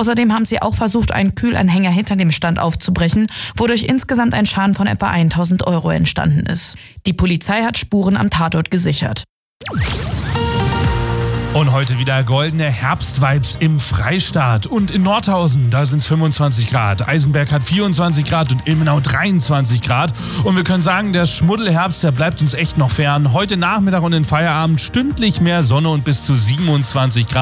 Außerdem haben sie auch versucht, einen Kühlanhänger hinter dem Stand aufzubrechen, wodurch insgesamt ein Schaden von etwa 1.000 € entstanden ist. Die Polizei hat Spuren am Tatort gesichert. Und heute wieder goldene Herbstvibes im Freistaat. Und in Nordhausen, da sind es 25 Grad. Eisenberg hat 24 Grad und Ilmenau 23 Grad. Und wir können sagen, der Schmuddelherbst, der bleibt uns echt noch fern. Heute Nachmittag und in Feierabend stündlich mehr Sonne und bis zu 27 Grad.